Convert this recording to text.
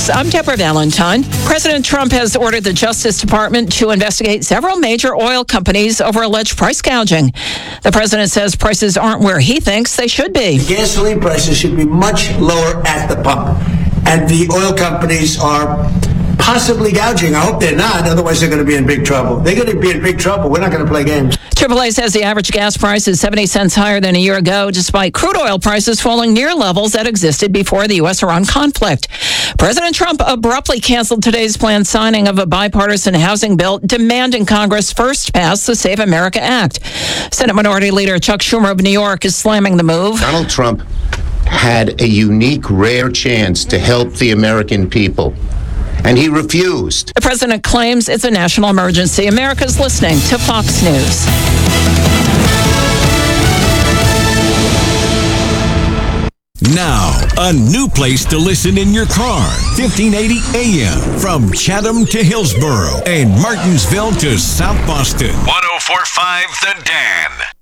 News. I'm Deborah Valentine. President Trump has ordered the Justice Department to investigate several major oil companies over alleged price gouging. The president says prices aren't where he thinks they should be. Gasoline prices should be much lower at the pump, and the oil companies are possibly gouging. I hope they're not, otherwise they're going to be in big trouble. They're going to be in big trouble. We're not going to play games. AAA says the average gas price is 70 cents higher than a year ago, despite crude oil prices falling near levels that existed before the U.S.-Iran conflict. President Trump abruptly canceled today's planned signing of a bipartisan housing bill demanding Congress first pass the Save America Act. Senate Minority Leader Chuck Schumer of New York is slamming the move. Donald Trump had a unique, rare chance to help the American people, and he refused. The president claims it's a national emergency. America's listening to Fox News. Now, a new place to listen in your car. 1580 AM from Chatham to Hillsborough and Martinsville to South Boston. 104.5 The Dan.